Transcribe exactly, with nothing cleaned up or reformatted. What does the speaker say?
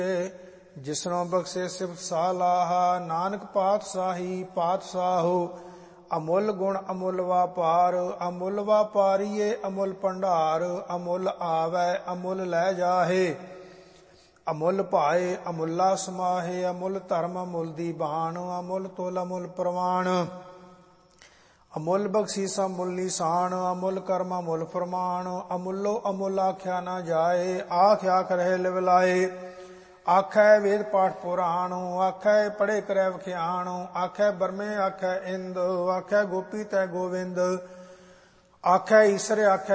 ਜਿਸਨੋਂ ਬਖਸ਼ੇ ਸਿਫਤ ਸਾਲਾਹਾ। ਨਾਨਕ ਪਾਤਸ਼ਾਹੀ ਪਾਤਸ਼ਾਹੋ ਅਮੁੱਲ ਗੁਣ ਅਮੁੱਲ ਵਾਪਾਰ। ਅਮੁੱਲ ਵਾਪਾਰੀਏ ਅਮੁੱਲ ਭੰਡਾਰ। ਅਮੁੱਲ ਆਵੈ ਅਮੁੱਲ ਲੈ ਜਾਹੇ। ਅਮੁੱਲ ਭਾਏ ਅਮੁੱਲਾ ਸਮਾਹੇ। ਅਮੁੱਲ ਧਰਮ ਅਮੁੱਲ ਦੀ ਬਾਣ। ਅਮੁੱਲ ਤੁਲ ਅਮੁੱਲ ਪ੍ਰਵਾਣ। ਅਮੁੱਲ ਬਖਸ਼ੀਸ ਅਮੁੱਲ ਨਿਸ਼ਾਨ। ਅਮੁੱਲ ਕਰਮ ਅਮੁੱਲ ਫਰਮਾਨ। ਅਮੁੱਲੋ ਅਮੁੱਲ ਆਖਿਆ ਨਾ ਜਾਏ। ਆਖ ਆਖ ਰਹੇ ਲਿਵ ਲਾਏ। ਆਖੈ ਵੇਦ ਪਾਠ ਪੁਰਾਣ। ਆਖੈ ਪੜ੍ਹੇ ਕਰੈ ਵਖਿਆਣ। ਆਖੈ ਬਰਮੇ ਆਖੈ ਇੰਦ। ਆਖੈ ਗੋਪੀ ਤੈ ਗੋਵਿੰਦ। ਆਖੈ ਈਸਰ ਆਖੈ